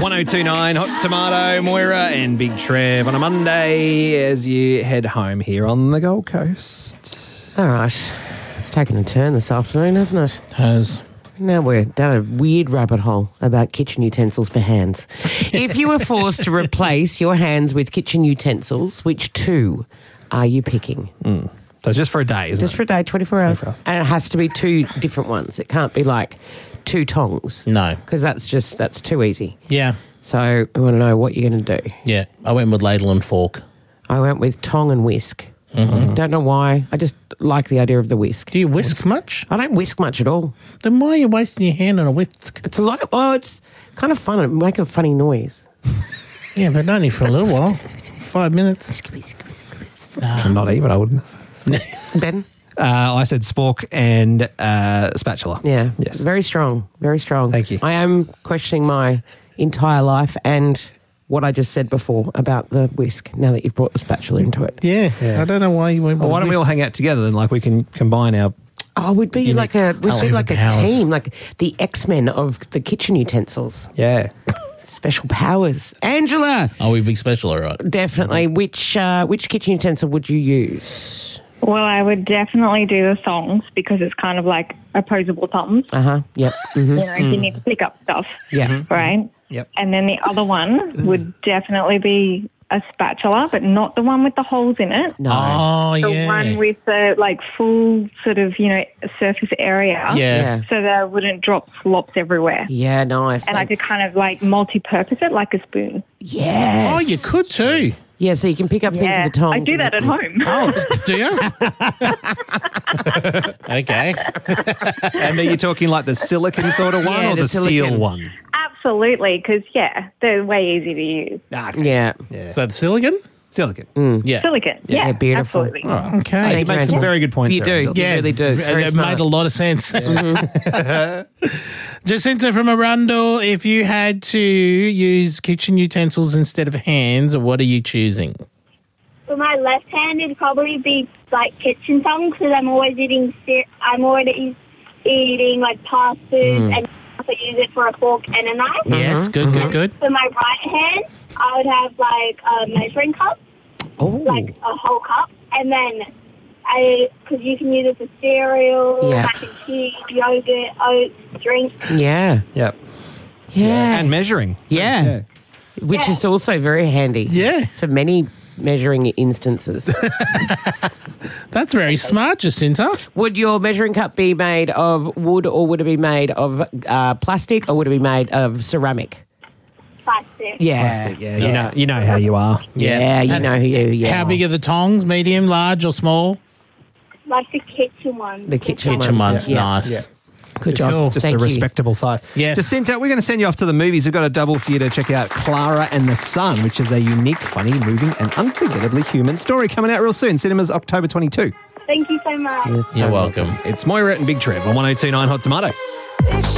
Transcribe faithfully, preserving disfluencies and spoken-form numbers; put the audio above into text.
one oh two point nine Hot Tomato, Moira and Big Trev on a Monday as you head home here on the Gold Coast. All right. It's taken a turn this afternoon, hasn't it? Has. Now we're down a weird rabbit hole about kitchen utensils for hands. If you were forced to replace your hands with kitchen utensils, which two are you picking? Mm. So just for a day, isn't Just it? for a day, twenty-four hours. twenty-four. And it has to be two different ones. It can't be like two tongs. No. Because that's just, that's too easy. Yeah. So I want to know what you're going to do. Yeah. I went with ladle and fork. I went with tong and whisk. Mm-hmm. Don't know why. I just like the idea of the whisk. Do you whisk much? I don't whisk much at all. Then why are you wasting your hand on a whisk? It's a lot of, oh, it's kind of fun. It make a funny noise. Yeah, but only for a little while. Five minutes. Not even, I wouldn't. Ben? Uh, I said spork and uh, spatula. Yeah. Yes. Very strong. Very strong. Thank you. I am questioning my entire life and what I just said before about the whisk, now that you've brought the spatula into it. Yeah. Yeah. I don't know why you went with Well, why don't we all whisk. hang out together then? Like we can combine our... Oh, we'd be Unique like a we'd be talents like a and powers. team, like the X-Men of the kitchen utensils. Yeah. Special powers. Angela, Oh, we big special, all right. definitely. Which uh, which kitchen utensil would you use? Well, I would definitely do the songs because it's kind of like opposable thumbs. Uh huh. Yep. Mm-hmm. You know, if you need to pick up stuff, Yeah. right? Yep. And then the other one would definitely be a spatula, but not the one with the holes in it. No. Oh, The yeah. one with the like full sort of, you know, surface area. Yeah. Yeah. So that I wouldn't drop slops everywhere. Yeah. Nice. And I could kind of like multi-purpose it like a spoon. Yes. Oh, you could too. Yeah. So you can pick up things Yeah, with the tongs. I do and that the- at home. Oh, do you? Okay. And are you talking like the silicon sort of one Yeah, or the the, steel silicon. one? Absolutely, because, yeah, they're way easy to use. Yeah. Yeah. So the silicon? Silicon. Yeah. Silicon, yeah, Yeah, beautiful. absolutely. Okay. You make some very good points You there, do. Angela. You really do. It's very It smart. made a lot of sense. Jacinta from Arundel, if you had to use kitchen utensils instead of hands, what are you choosing? For my left hand, it'd probably be like kitchen tongs because I'm always eating. Cer- I'm already eating like past foods and also use it for a fork and a knife. Yes, good, good, good. For my right hand, I would have like a measuring cup, Oh. like a whole cup, and then I because you can use it for cereal, Yeah. mac and cheese, yogurt, oats, drinks. Yeah. Yep. Yeah. And measuring. Yeah. Which Yeah. is also very handy. Yeah. For many measuring instances. That's very smart, Jacinta. Would your measuring cup be made of wood or would it be made of uh, plastic or would it be made of ceramic? Plastic. Yeah. Plastic, yeah. You know, you know how you are. Yeah, you And know who you yeah. How big are the tongs? Medium, large, or small? Like the kitchen one. The kitchen Kitchen ones. ones, Yeah. nice. Yeah. Good Cool. job. Just Thank a you. respectable size. Yes. Jacinta, we're going to send you off to the movies. We've got a double for you to check out Clara and the Sun, which is a unique, funny, moving and unforgettably human story coming out real soon. Cinemas October twenty-second. Thank you so much. Yes, You're so- welcome. It's Moira and Big Trev on one oh two point nine Hot Tomato. Picture